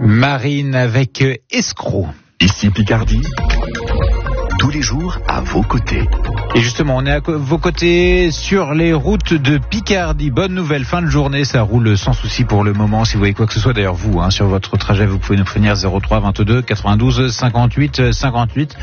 Marine avec Escroc. Ici Picardie, tous les jours à vos côtés. Et justement, on est à vos côtés sur les routes de Picardie. Bonne nouvelle, fin de journée, ça roule sans souci pour le moment. Si vous voyez quoi que ce soit, d'ailleurs vous, sur votre trajet, vous pouvez nous prévenir 03 22 92 58 58.